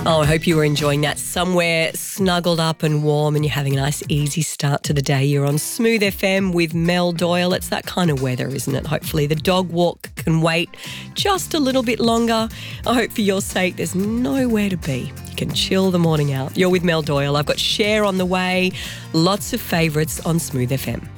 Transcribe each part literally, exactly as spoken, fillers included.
Oh, I hope you were enjoying that. Somewhere snuggled up and warm and you're having a nice easy start to the day. You're on Smooth F M with Mel Doyle. It's that kind of weather, isn't it? Hopefully the dog walk can wait just a little bit longer. I hope for your sake there's nowhere to be. You can chill the morning out. You're with Mel Doyle. I've got Share on the way. Lots of favourites on Smooth F M.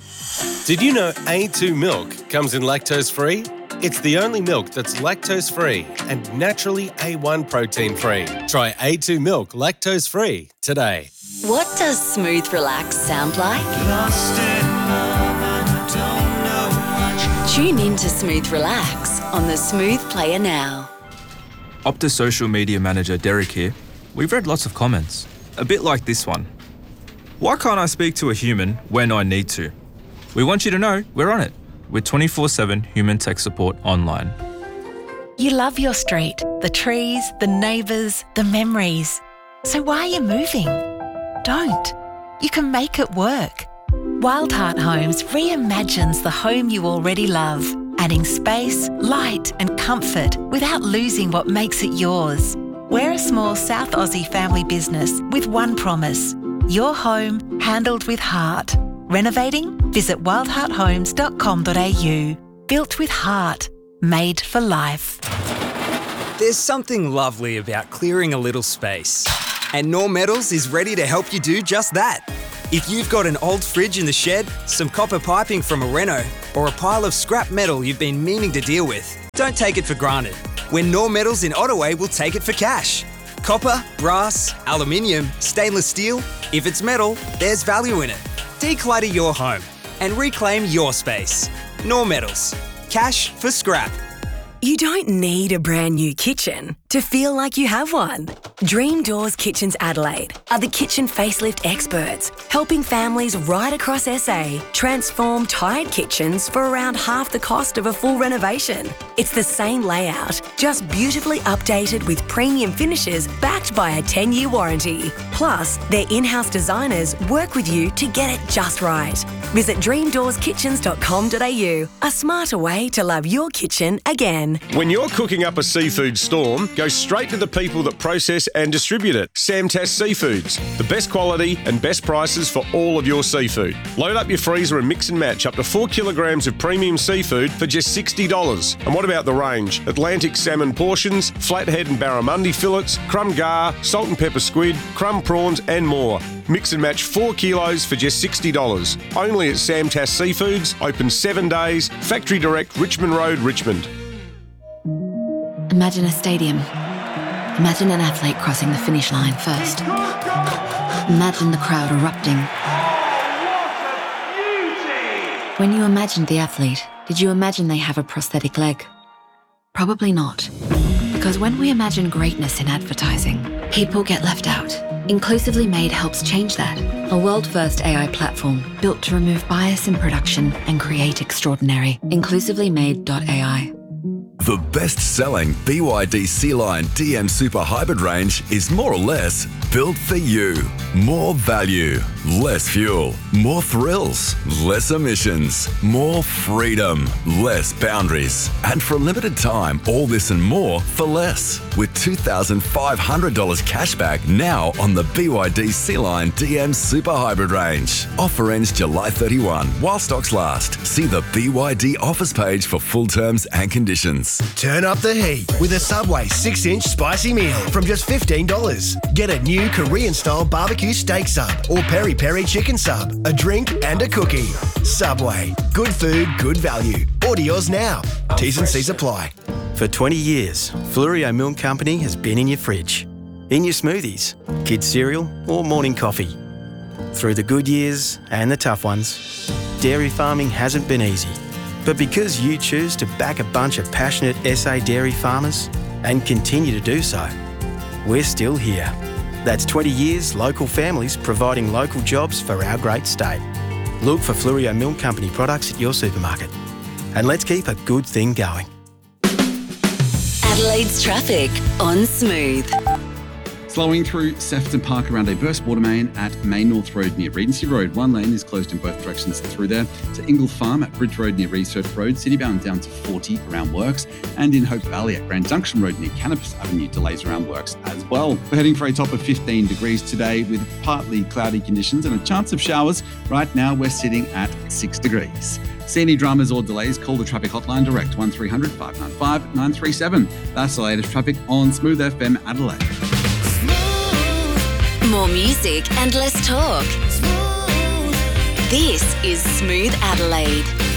Did you know A two milk comes in lactose-free? It's the only milk that's lactose-free and naturally A one protein-free. Try A two milk lactose-free today. What does Smooth Relax sound like? Lost in love and don't know much. Tune in to Smooth Relax on the Smooth Player now. Optus social media manager Derek here. We've read lots of comments, a bit like this one. Why can't I speak to a human when I need to? We want you to know we're on it with twenty-four seven human tech support online. You love your street, the trees, the neighbours, the memories. So why are you moving? Don't. You can make it work. Wildheart Homes reimagines the home you already love, adding space, light and comfort without losing what makes it yours. We're a small South Aussie family business with one promise: your home handled with heart. Renovating? Visit wildheart homes dot com dot a u. Built with heart. Made for life. There's something lovely about clearing a little space. And Knorr Metals is ready to help you do just that. If you've got an old fridge in the shed, some copper piping from a reno, or a pile of scrap metal you've been meaning to deal with, don't take it for granted. When Knorr Metals in Ottaway will take it for cash. Copper, brass, aluminium, stainless steel. If it's metal, there's value in it. Declutter your home and reclaim your space. Knorr Metals. Cash for scrap. You don't need a brand new kitchen to feel like you have one. Dream Doors Kitchens Adelaide are the kitchen facelift experts, helping families right across S A transform tired kitchens for around half the cost of a full renovation. It's the same layout, just beautifully updated with premium finishes backed by a ten-year warranty. Plus, their in-house designers work with you to get it just right. Visit dream doors kitchens dot com dot a u, a smarter way to love your kitchen again. When you're cooking up a seafood storm, go straight to the people that process and distribute it. Samtas Seafoods, the best quality and best prices for all of your seafood. Load up your freezer and mix and match up to four kilograms of premium seafood for just sixty dollars. And what about the range? Atlantic salmon portions, flathead and barramundi fillets, crumb gar, salt and pepper squid, crumb prawns and more. Mix and match four kilos for just sixty dollars. Only at Samtas Seafoods, open seven days, Factory Direct, Richmond Road, Richmond. Imagine a stadium. Imagine an athlete crossing the finish line first. Imagine the crowd erupting. When you imagined the athlete, did you imagine they have a prosthetic leg? Probably not. Because when we imagine greatness in advertising, people get left out. Inclusively Made helps change that. A world-first A I platform built to remove bias in production and create extraordinary. inclusively made dot a i. The best-selling B Y D C-Line D M Super Hybrid range is more or less built for you. More value, less fuel, more thrills, less emissions, more freedom, less boundaries. And for a limited time, all this and more for less. With two thousand five hundred dollars cashback now on the B Y D C-Line D M Super Hybrid range. Offer ends July thirty-first while stocks last. See the B Y D offers page for full terms and conditions. Turn up the heat with a Subway six inch spicy meal from just fifteen dollars. Get a new Korean-style barbecue steak sub or peri-peri chicken sub, a drink and a cookie. Subway. Good food, good value. Order yours now. T's and C's apply. For twenty years, Flurio Milk Company has been in your fridge, in your smoothies, kids' cereal or morning coffee. Through the good years and the tough ones, dairy farming hasn't been easy. But because you choose to back a bunch of passionate S A dairy farmers and continue to do so, we're still here. That's twenty years local families providing local jobs for our great state. Look for Flurio Milk Company products at your supermarket. And let's keep a good thing going. Adelaide's traffic on Smooth. Slowing through Sefton Park around a burst water main at Main North Road near Regency Road. One lane is closed in both directions through there. To Ingle Farm at Bridge Road near Research Road. Citybound down to forty around works. And in Hope Valley at Grand Junction Road near Canopus Avenue, delays around works as well. We're heading for a top of fifteen degrees today with partly cloudy conditions and a chance of showers. Right now we're sitting at six degrees. See any dramas or delays, call the traffic hotline direct one three hundred, five nine five, nine three seven. That's the latest traffic on Smooth F M Adelaide. More music and less talk. This is Smooth Adelaide.